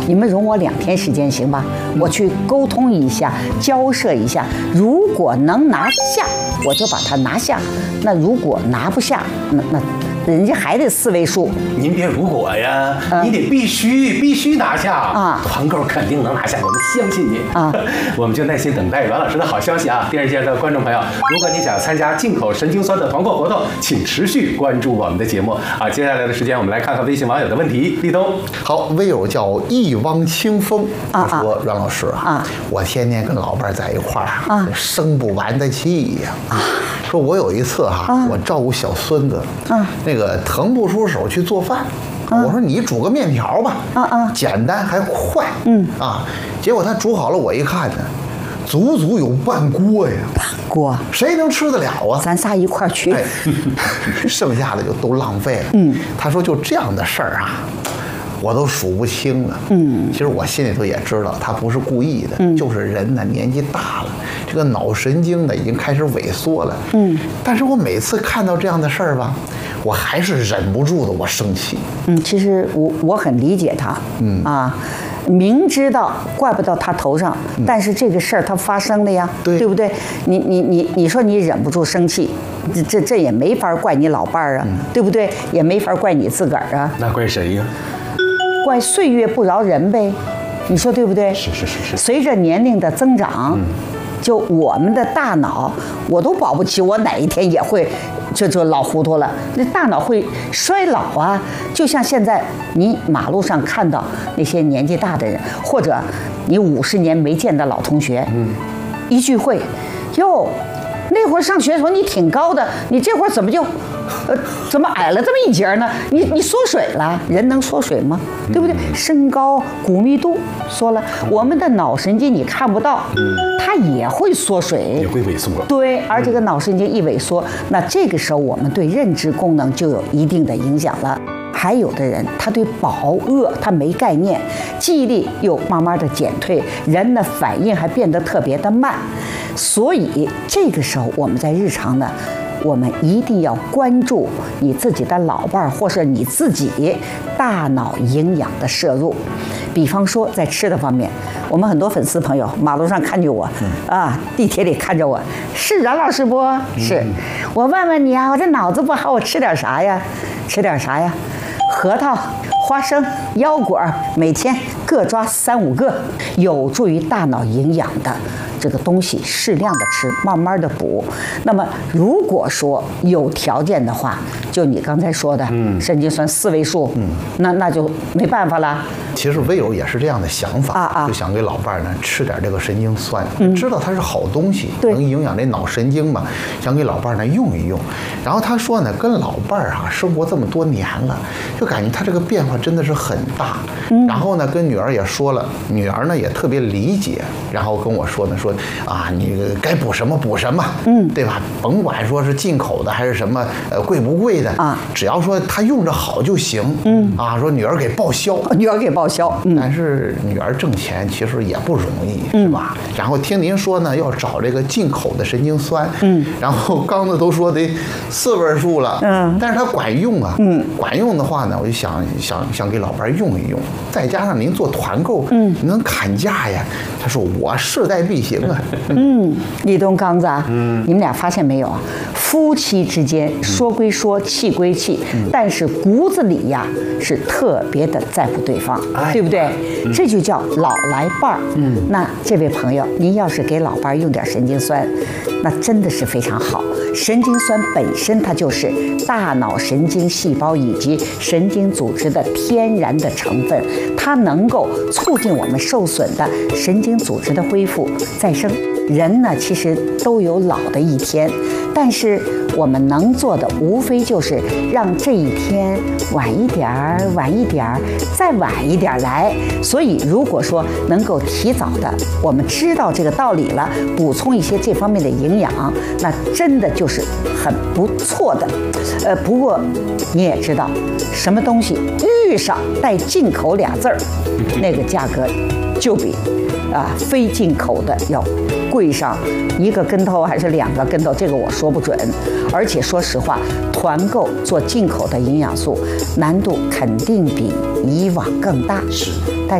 你们容我2天时间行吧？我去沟通一下，交涉一下，如果能拿下，我就把它拿下；那如果拿不下，那人家还得4位数。 您别如果呀，你得必须拿下啊！ 团购肯定能拿下，我们相信您啊！ 我们就耐心等待阮老师的好消息啊！电视机的观众朋友，如果你想参加进口神经酸的团购活动，请持续关注我们的节目啊！接下来的时间，我们来看看微信网友的问题。立冬， 好，微友叫一汪清风，他说：“阮老师啊，我天天跟老伴在一块儿啊，生不完的气呀！说我有一次哈，我照顾小孙子，那个腾不出手去做饭。”我说你煮个面条吧，简单还快，结果他煮好了，我一看呢，足足有半锅呀， 锅谁能吃得了啊？ 咱仨一块儿去， 剩下的就都浪费了。他说就这样的事儿啊，我都数不清了。其实我心里头也知道，他不是故意的，就是人呢年纪大了，这个脑神经呢已经开始萎缩了。但是我每次看到这样的事儿吧，我还是忍不住的，我生气。 其实我很理解他，明知道怪不到他头上，但是这个事儿他发生的呀，对不对？你说你忍不住生气，这也没法怪你老伴儿啊，对不对？也没法怪你自个儿啊。 那怪谁呀？ 怪岁月不饶人呗，你说对不对？ 是。 随着年龄的增长，就我们的大脑，我都保不齐我哪一天也会就老糊涂了，那大脑会衰老啊。就像现在你马路上看到那些年纪大的人，或者你50年没见的老同学，一聚会，哟，那会儿上学的时候你挺高的，你这会儿怎么就怎么矮了这么一截呢？你缩水了，人能缩水吗？对不对？身高、骨密度缩了，我们的脑神经你看不到，它也会缩水， 也会萎缩。 对，而这个脑神经一萎缩，那这个时候我们对认知功能就有一定的影响了。还有的人他对饱饿他没概念，记忆力又慢慢的减退，人的反应还变得特别的慢，所以这个时候我们在日常呢，我们一定要关注你自己的老伴儿或是你自己大脑营养的摄入。比方说在吃的方面，我们很多粉丝朋友马路上看见我，地铁里看着我，是阮老师不？是，我问问你啊，我这脑子不好，我吃点啥呀？吃点啥呀？核桃、花生、腰果，每天各抓3、5个，有助于大脑营养的这个东西，适量的吃，慢慢的补。那么如果说有条件的话，就你刚才说的，神经酸4位数，那就没办法了。 其实微友也是这样的想法，就想给老伴儿呢吃点这个神经酸，知道它是好东西，能营养这脑神经嘛，想给老伴儿呢用一用。然后他说呢，跟老伴儿生活这么多年了，就感觉他这个变化真的是很大。然后呢，跟女儿也说了，女儿呢也特别理解，然后跟我说呢，说你该补什么补什么，对吧？甭管说是进口的还是什么，贵不贵的只要说他用着好就行。说女儿给报销， 女儿给报销。 但是女儿挣钱其实也不容易，是吧？然后听您说呢，要找这个进口的神经酸，然后刚才都说得4位数了，但是它管用啊，管用的话呢，我就想给老伴用一用，再加上您做团购，您能砍价呀。他说我势在必行啊。 立冬刚子啊，你们俩发现没有啊？夫妻之间说归说，气归气，但是骨子里呀是特别的在乎对方，对不对？这就叫老来伴儿。那这位朋友，您要是给老伴儿用点神经酸，那真的是非常好。神经酸本身它就是大脑神经细胞以及神经组织的天然的成分，它能够促进我们受损的神经组织的恢复再生。人呢，其实都有老的一天，但是我们能做的无非就是让这一天晚一点儿，晚一点儿，再晚一点儿来。所以如果说能够提早的，我们知道这个道理了，补充一些这方面的营养，那真的就是很不错的。不过你也知道，什么东西遇上带进口俩字儿，那个价格就比非进口的要贵上1个跟头还是2个跟头，这个我说不准。而且说实话，团购做进口的营养素难度肯定比以往更大。 是， 但